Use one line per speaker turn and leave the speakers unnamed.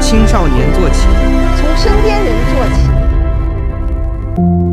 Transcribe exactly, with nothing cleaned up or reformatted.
青少年做起，
从身边人做起。